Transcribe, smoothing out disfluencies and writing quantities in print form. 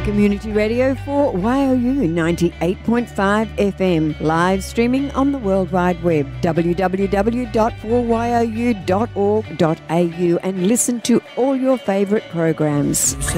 Community Radio for YOU 98.5 FM. Live streaming on the World Wide Web, www.4you.org.au, and listen to all your favourite programs.